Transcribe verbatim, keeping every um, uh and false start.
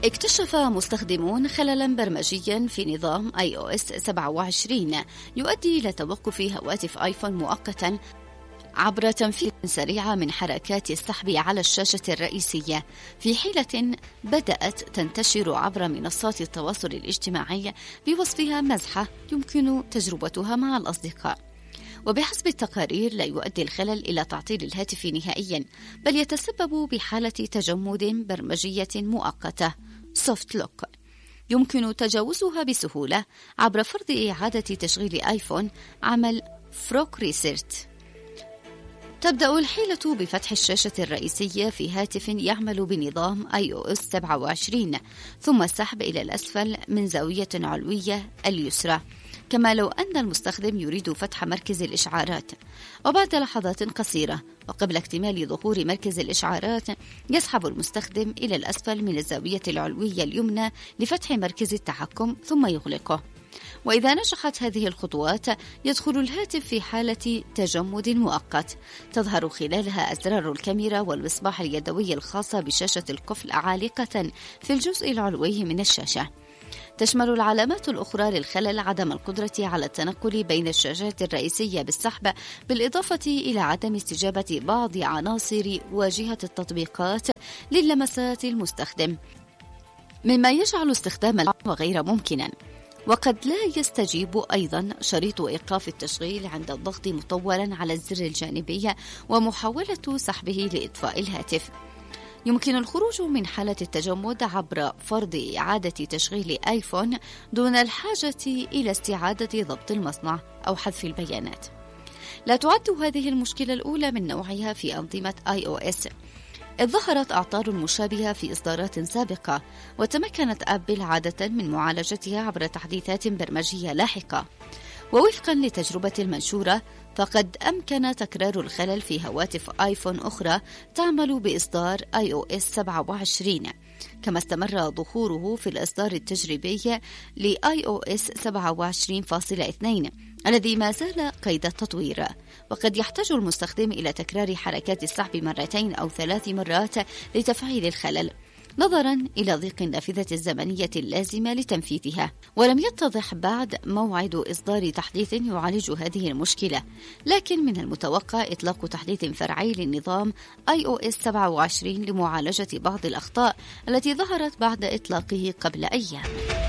اكتشف مستخدمون خللا برمجيا في نظام آي أو إس سبعة وعشرين يؤدي إلى توقف هواتف آيفون مؤقتا عبر تنفيذ سريعة من حركات السحب على الشاشة الرئيسية، في حيلة بدأت تنتشر عبر منصات التواصل الاجتماعي بوصفها مزحة يمكن تجربتها مع الأصدقاء. وبحسب التقارير لا يؤدي الخلل إلى تعطيل الهاتف نهائيا، بل يتسبب بحالة تجمد برمجية مؤقتة سوفت لوك يمكن تجاوزها بسهولة عبر فرض إعادة تشغيل آيفون عمل فروك ريسيرت. تبدأ الحيلة بفتح الشاشة الرئيسية في هاتف يعمل بنظام آي أو إس سبعة وعشرين، ثم السحب إلى الأسفل من زاوية علوية اليسرى، كما لو أن المستخدم يريد فتح مركز الإشعارات. وبعد لحظات قصيرة وقبل اكتمال ظهور مركز الإشعارات، يسحب المستخدم إلى الأسفل من الزاوية العلوية اليمنى لفتح مركز التحكم ثم يغلقه. وإذا نجحت هذه الخطوات، يدخل الهاتف في حالة تجمد مؤقت تظهر خلالها أزرار الكاميرا والمصباح اليدوي الخاصة بشاشة القفل عالقة في الجزء العلوي من الشاشة. تشمل العلامات الأخرى للخلل عدم القدرة على التنقل بين الشاشات الرئيسية بالسحب، بالإضافة إلى عدم استجابة بعض عناصر واجهة التطبيقات للمسات المستخدم، مما يجعل استخدام العلامة غير ممكنا. وقد لا يستجيب أيضا شريط إيقاف التشغيل عند الضغط مطولا على الزر الجانبي ومحاولة سحبه لإطفاء الهاتف. يمكن الخروج من حالة التجمد عبر فرض إعادة تشغيل آيفون دون الحاجة إلى استعادة ضبط المصنع أو حذف البيانات. لا تعد هذه المشكلة الأولى من نوعها في أنظمة آي أو إس، إذ ظهرت أعطال مشابهة في إصدارات سابقة، وتمكنت أبل عادة من معالجتها عبر تحديثات برمجية لاحقة. ووفقا لتجربة المنشورة، فقد أمكن تكرار الخلل في هواتف آيفون أخرى تعمل بإصدار آي أو إس سبعة وعشرين، كما استمر ظهوره في الإصدار التجريبي ل آي أو إس سبعة وعشرين فاصلة اثنين الذي ما زال قيد التطوير. وقد يحتاج المستخدم إلى تكرار حركات السحب مرتين أو ثلاث مرات لتفعيل الخلل، نظرا إلى ضيق النافذة الزمنية اللازمة لتنفيذها. ولم يتضح بعد موعد إصدار تحديث يعالج هذه المشكلة، لكن من المتوقع إطلاق تحديث فرعي للنظام آي أو إس سبعة وعشرين لمعالجة بعض الأخطاء التي ظهرت بعد إطلاقه قبل أيام.